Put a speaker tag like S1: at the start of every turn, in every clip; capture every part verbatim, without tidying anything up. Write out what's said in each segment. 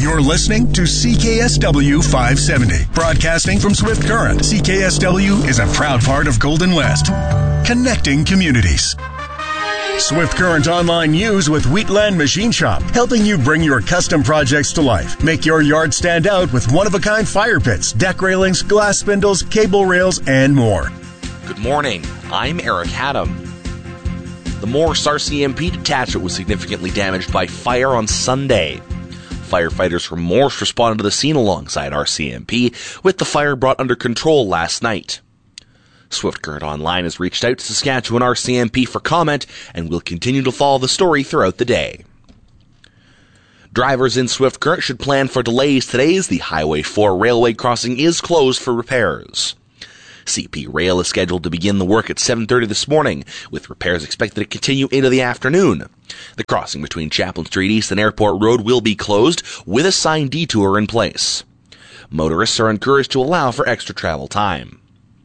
S1: You're listening to C K S W five seventy, broadcasting from Swift Current. C K S W is a proud part of Golden West, connecting communities. Swift Current Online News with Wheatland Machine Shop, helping you bring your custom projects to life. Make your yard stand out with one-of-a-kind fire pits, deck railings, glass spindles, cable rails, and more.
S2: Good morning. I'm Eric Haddam. The Morse R C M P detachment was significantly damaged by fire on Sunday. Firefighters from Morse responded to the scene alongside R C M P, with the fire brought under control last night. Swift Current Online has reached out to Saskatchewan R C M P for comment and will continue to follow the story throughout the day. Drivers in Swift Current should plan for delays today as the Highway four railway crossing is closed for repairs. C P Rail is scheduled to begin the work at seven thirty this morning, with repairs expected to continue into the afternoon. The crossing between Chaplin Street East and Airport Road will be closed, with a signed detour in place. Motorists are encouraged to allow for extra travel time.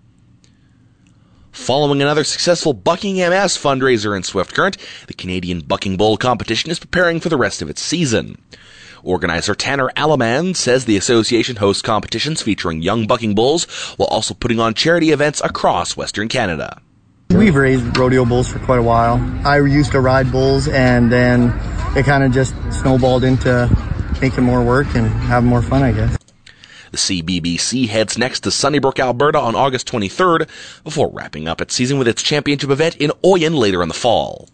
S2: Following another successful Bucking M S fundraiser in Swift Current, the Canadian Bucking Bowl competition is preparing for the rest of its season. Organizer Tanner Alaman says the association hosts competitions featuring young bucking bulls while also putting on charity events across Western Canada.
S3: We've raised rodeo bulls for quite a while. I used to ride bulls, and then it kind of just snowballed into making more work and having more fun, I guess.
S2: The C B B C heads next to Sunnybrook, Alberta on August twenty-third, before wrapping up its season with its championship event in Oyen later in the fall.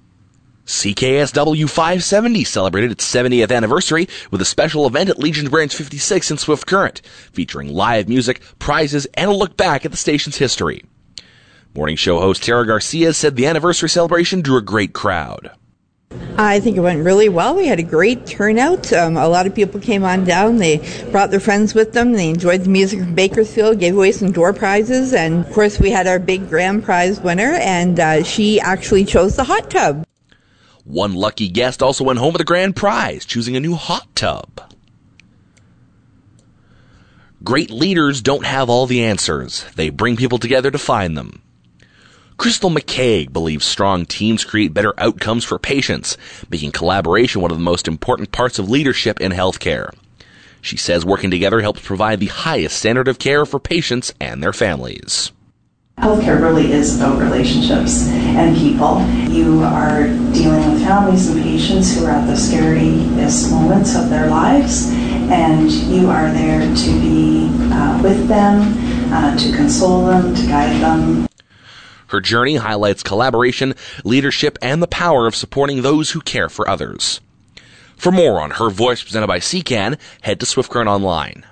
S2: C K S W five seventy celebrated its seventieth anniversary with a special event at Legion Branch fifty-six in Swift Current, featuring live music, prizes, and a look back at the station's history. Morning show host Tara Garcia said the anniversary celebration drew a great crowd.
S4: I think it went really well. We had a great turnout. Um, a lot of people came on down. They brought their friends with them. They enjoyed the music from Bakersfield, gave away some door prizes, and of course we had our big grand prize winner, and uh, she actually chose the hot tub.
S2: One lucky guest also went home with a grand prize, choosing a new hot tub. Great leaders don't have all the answers. They bring people together to find them. Crystal McCaig believes strong teams create better outcomes for patients, making collaboration one of the most important parts of leadership in healthcare. She says working together helps provide the highest standard of care for patients and their families.
S5: Healthcare really is about relationships and people. You are dealing with families and patients who are at the scariest moments of their lives, and you are there to be uh, with them, uh, to console them, to guide them.
S2: Her journey highlights collaboration, leadership, and the power of supporting those who care for others. For more on Her Voice presented by C C A N, head to Swift Current Online.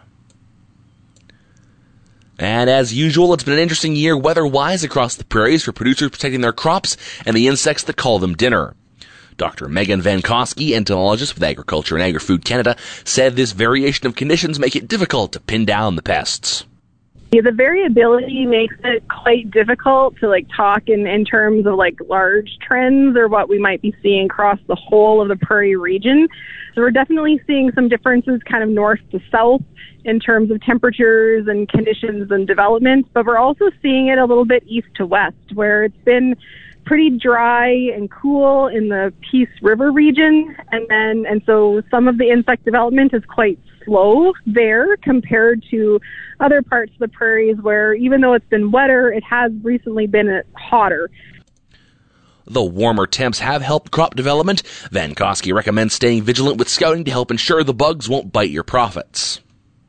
S2: And as usual, it's been an interesting year weather-wise across the prairies for producers protecting their crops and the insects that call them dinner. Doctor Megan Vankowski, entomologist with Agriculture and Agri-Food Canada, said this variation of conditions make it difficult to pin down the pests.
S6: Yeah, the variability makes it quite difficult to like talk in, in terms of like large trends or what we might be seeing across the whole of the prairie region. So we're definitely seeing some differences kind of north to south in terms of temperatures and conditions and development, but we're also seeing it a little bit east to west, where it's been pretty dry and cool in the Peace River region, and then and so some of the insect development is quite slow there compared to other parts of the prairies where even though it's been wetter, it has recently been hotter.
S2: Though warmer temps have helped crop development, Vankowski recommends staying vigilant with scouting to help ensure the bugs won't bite your profits.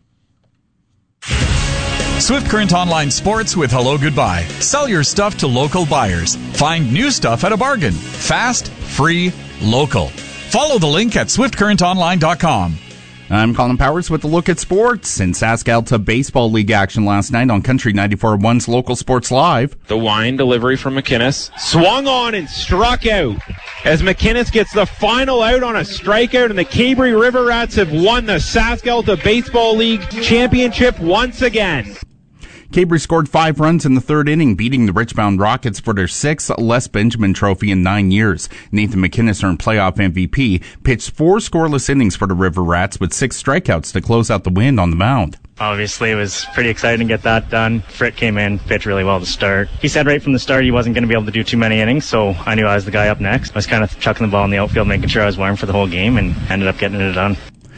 S7: Swift Current Online Sports with Hello Goodbye. Sell your stuff to local buyers. Find new stuff at a bargain. Fast, free, local. Follow the link at swift current online dot com.
S8: I'm Colin Powers with a look at sports. In SaskAlta Baseball League action last night on Country ninety-four point one's Local Sports Live.
S9: The wine delivery from McInnes. Swung on and struck out as McInnes gets the final out on a strikeout, and the Cabre River Rats have won the SaskAlta Baseball League championship once again.
S8: Cabre scored five runs in the third inning, beating the Richmond Rockets for their sixth Les Benjamin Trophy in nine years. Nathan McInnes earned playoff M V P, pitched four scoreless innings for the River Rats with six strikeouts to close out the win on the mound.
S10: Obviously, it was pretty exciting to get that done. Frick came in, pitched really well to start. He said right from the start he wasn't going to be able to do too many innings, so I knew I was the guy up next. I was kind of chucking the ball in the outfield, making sure I was warm for the whole game, and ended up getting it done.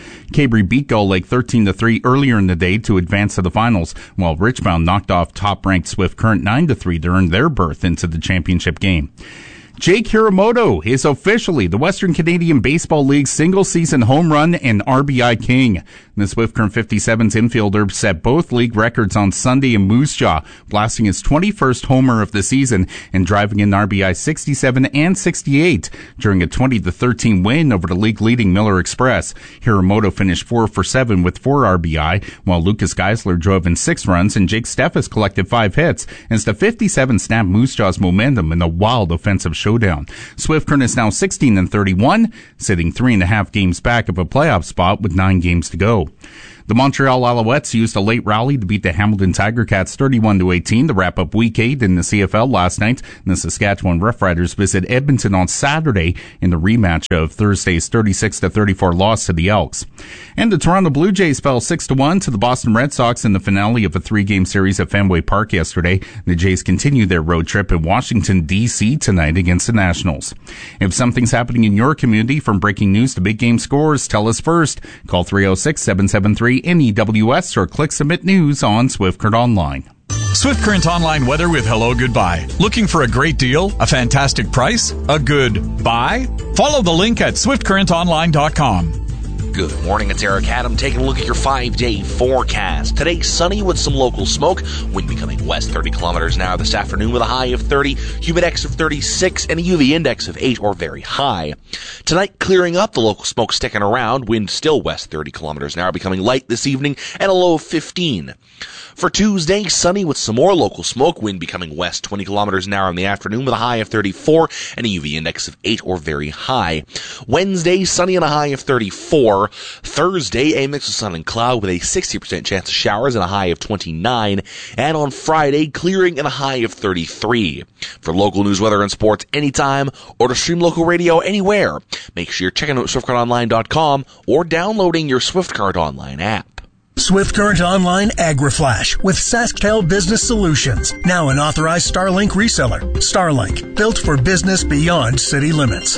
S8: Cabri beat Gull Lake thirteen to three earlier in the day to advance to the finals, while Richmond knocked off top-ranked Swift Current nine to three to earn their berth into the championship game. Jake Hiramoto is officially the Western Canadian Baseball League's single-season home run and R B I king. The Swift Current fifty-sevens infielder set both league records on Sunday in Moose Jaw, blasting his twenty-first homer of the season and driving in R B I sixty-seven and sixty-eight during a twenty to thirteen win over the league-leading Miller Express. Hiramoto finished four for seven with four R B I, while Lucas Geisler drove in six runs and Jake Steffes collected five hits, as the fifty-seven snapped Moose Jaw's momentum in a wild offensive showdown. Swift Current is now sixteen and thirty-one, sitting three and a half games back of a playoff spot with nine games to go. The Montreal Alouettes used a late rally to beat the Hamilton Tiger Cats thirty-one to eighteen to wrap up Week eight in the C F L last night. And the Saskatchewan Roughriders visit Edmonton on Saturday in the rematch of Thursday's thirty-six to thirty-four loss to the Elks. And the Toronto Blue Jays fell six to one to the Boston Red Sox in the finale of a three-game series at Fenway Park yesterday. The Jays continue their road trip in Washington, D C tonight against the Nationals. If something's happening in your community, from breaking news to big game scores, tell us first. Call three oh six, seven seven three, N E W S or click Submit News on Swift Current Online.
S7: Swift Current Online weather with Hello Goodbye. Looking for a great deal, a fantastic price, a good buy? Follow the link at swift current online dot com.
S2: Good morning, it's Eric Adam taking a look at your five-day forecast. Today, sunny with some local smoke. Wind becoming west thirty kilometers an hour this afternoon with a high of thirty, humidex of thirty-six, and a U V index of eight or very high. Tonight, clearing up, the local smoke sticking around. Wind still west thirty kilometers an hour, becoming light this evening, and a low of fifteen. For Tuesday, sunny with some more local smoke. Wind becoming west twenty kilometers an hour in the afternoon with a high of thirty-four and a U V index of eight or very high. Wednesday, sunny and a high of thirty-four. Thursday, a mix of sun and cloud with a sixty percent chance of showers and a high of twenty-nine. And on Friday, clearing and a high of thirty-three. For local news, weather, and sports anytime, or to stream local radio anywhere, make sure you're checking out swift current online dot com or downloading your Swift Current Online app.
S1: Swift Current Online AgriFlash with SaskTel Business Solutions, now an authorized Starlink reseller. Starlink, built for business beyond city limits.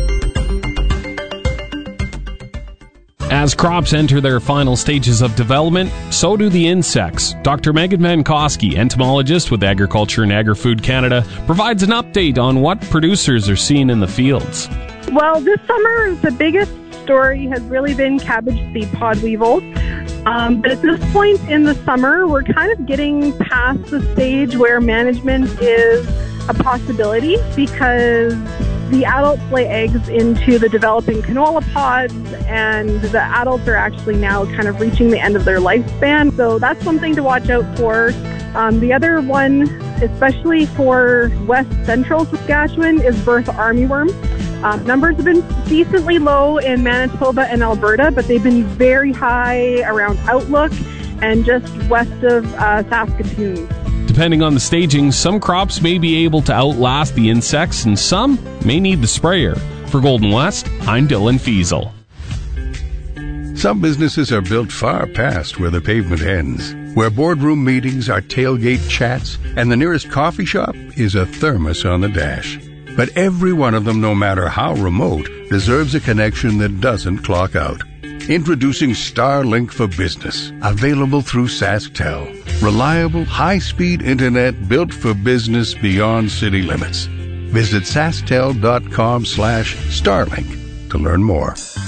S11: As crops enter their final stages of development, so do the insects. Doctor Megan Mankowski, entomologist with Agriculture and Agri-Food Canada, provides an update on what producers are seeing in the fields.
S6: Well, this summer, the biggest story has really been cabbage seed pod weevils. Um, but at this point in the summer, we're kind of getting past the stage where management is a possibility, because the adults lay eggs into the developing canola pods, and the adults are actually now kind of reaching the end of their lifespan. So that's something to watch out for. Um, the other one, especially for west central Saskatchewan, is Bertha armyworm. Um, numbers have been decently low in Manitoba and Alberta, but they've been very high around Outlook and just west of uh, Saskatoon.
S11: Depending on the staging, some crops may be able to outlast the insects, and some may need the sprayer. For Golden West, I'm Dylan Fiesel.
S12: Some businesses are built far past where the pavement ends, where boardroom meetings are tailgate chats, and the nearest coffee shop is a thermos on the dash. But every one of them, no matter how remote, deserves a connection that doesn't clock out. Introducing Starlink for Business, available through SaskTel. Reliable, high-speed internet built for business beyond city limits. Visit sasktel dot com slash Starlink to learn more.